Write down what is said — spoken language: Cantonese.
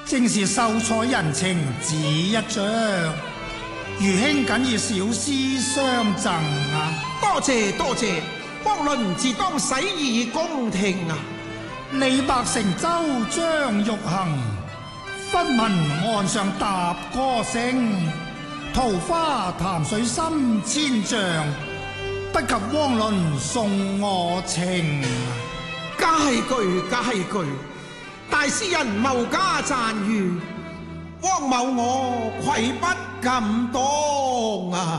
正是秀才人情只一張，餘兄僅以小廝相贈啊！ 多謝多謝，汪倫自當洗耳恭聽啊！ 李白乘舟將欲行，忽聞岸上踏歌聲。桃花潭水深千丈，不及汪倫送我情。 佳句佳句，大詩人謬家讚譽，汪某我愧不敢當啊！